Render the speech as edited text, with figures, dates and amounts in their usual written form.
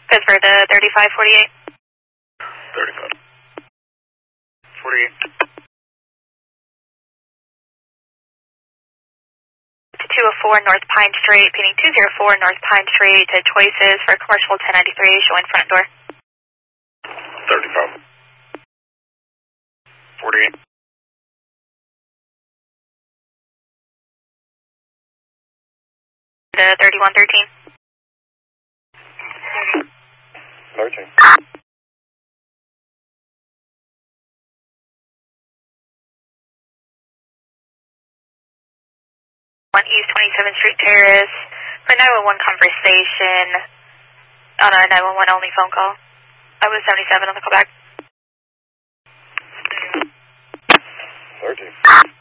Pittsburgh to 3548. 35. 48. To 204 North Pine Street, P 204 North Pine Street to Choices for commercial 1093, showing front door. 35. 48. To 3113. 13. East 27th Street Terrace for 911 conversation on a 911 only phone call. I was 77 on the callback. 13.